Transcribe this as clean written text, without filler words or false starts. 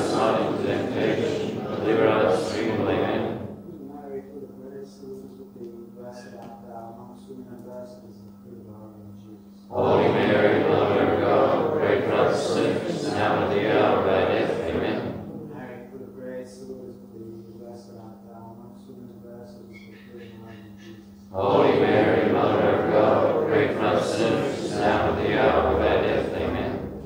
us not into temptation, but deliver us from evil. Amen. Mary, full of grace, the Lord is with thee. Blessed art thou amongst women, and blessed is the fruit of thy womb, Jesus. Holy Mary, Mother of God, pray for us sinners, now and at the hour of